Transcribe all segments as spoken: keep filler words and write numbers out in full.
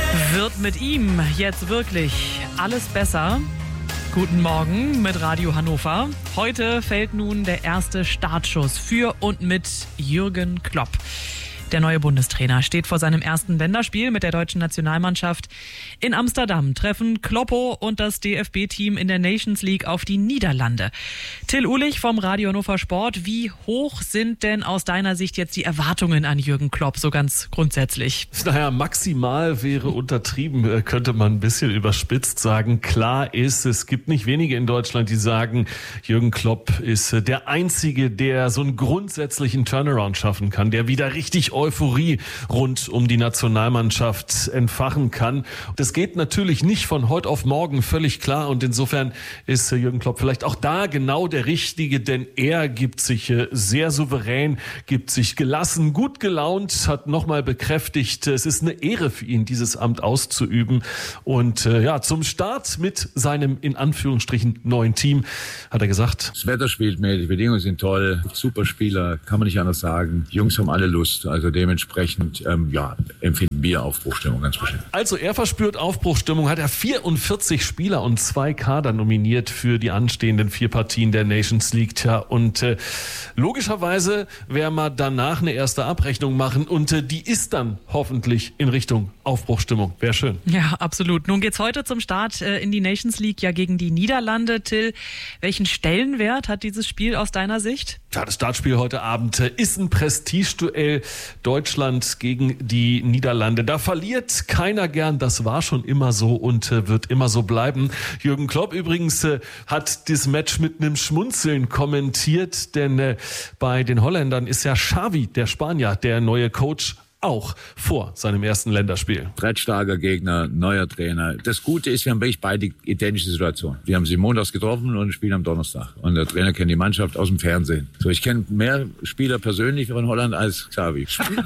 Wird mit ihm jetzt wirklich alles besser? Guten Morgen mit Radio Hannover. Heute fällt nun der erste Startschuss für und mit Jürgen Klopp. Der neue Bundestrainer steht vor seinem ersten Länderspiel mit der deutschen Nationalmannschaft. In Amsterdam treffen Kloppo und das D F B-Team in der Nations League auf die Niederlande. Till Uhlich vom Radio Hannover Sport. Wie hoch sind denn aus deiner Sicht jetzt die Erwartungen an Jürgen Klopp, so ganz grundsätzlich? Naja, maximal wäre untertrieben, könnte man ein bisschen überspitzt sagen. Klar ist, es gibt nicht wenige in Deutschland, die sagen, Jürgen Klopp ist der Einzige, der so einen grundsätzlichen Turnaround schaffen kann, der wieder richtig Euphorie rund um die Nationalmannschaft entfachen kann. Das geht natürlich nicht von heute auf morgen, völlig klar. Und insofern ist Jürgen Klopp vielleicht auch da genau der Richtige, denn er gibt sich sehr souverän, gibt sich gelassen, gut gelaunt, hat nochmal bekräftigt, es ist eine Ehre für ihn, dieses Amt auszuüben. Und äh, ja, zum Start mit seinem in Anführungsstrichen neuen Team hat er gesagt: Das Wetter spielt mit, die Bedingungen sind toll, super Spieler, kann man nicht anders sagen. Die Jungs haben alle Lust, also dementsprechend ähm, ja, empfinden wir Aufbruchstimmung ganz bestimmt. Also er verspürt Aufbruchstimmung, hat er vierundvierzig Spieler und zwei Kader nominiert für die anstehenden vier Partien der Nations League. Tja, und äh, logischerweise werden wir danach eine erste Abrechnung machen und äh, die ist dann hoffentlich in Richtung Aufbruchstimmung. Wäre schön. Ja, absolut. Nun geht's heute zum Start äh, in die Nations League ja gegen die Niederlande. Till, welchen Stellenwert hat dieses Spiel aus deiner Sicht? Ja, das Startspiel heute Abend ist ein Prestigeduell. Deutschland gegen die Niederlande. Da verliert keiner gern. Das war schon immer so und äh, wird immer so bleiben. Jürgen Klopp übrigens äh, hat das Match mit einem Schmunzeln kommentiert, denn äh, bei den Holländern ist ja Xavi, der Spanier, der neue Coach, auch vor seinem ersten Länderspiel. Drettstarker Gegner, neuer Trainer. Das Gute ist, wir haben wirklich beide identische Situationen. Wir haben sie montags getroffen und spielen am Donnerstag. Und der Trainer kennt die Mannschaft aus dem Fernsehen. So, ich kenne mehr Spieler persönlich von Holland als Xavi.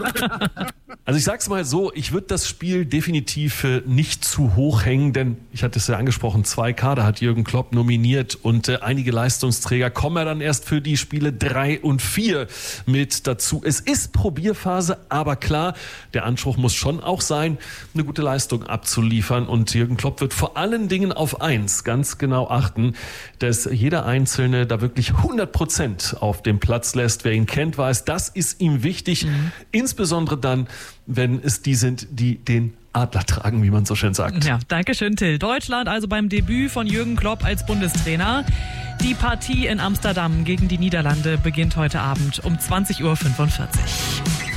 Also ich sag's mal so, ich würde das Spiel definitiv äh, nicht zu hoch hängen, denn ich hatte es ja angesprochen, zwei Kader hat Jürgen Klopp nominiert und äh, einige Leistungsträger kommen ja dann erst für die Spiele drei und vier mit dazu. Es ist Probierphase, aber klar, der Anspruch muss schon auch sein, eine gute Leistung abzuliefern. Und Jürgen Klopp wird vor allen Dingen auf eins ganz genau achten, dass jeder Einzelne da wirklich hundert Prozent auf dem Platz lässt. Wer ihn kennt, weiß, das ist ihm wichtig. Mhm. Insbesondere dann, wenn es die sind, die den Adler tragen, wie man so schön sagt. Ja, danke schön, Till. Deutschland also beim Debüt von Jürgen Klopp als Bundestrainer. Die Partie in Amsterdam gegen die Niederlande beginnt heute Abend um zwanzig Uhr fünfundvierzig.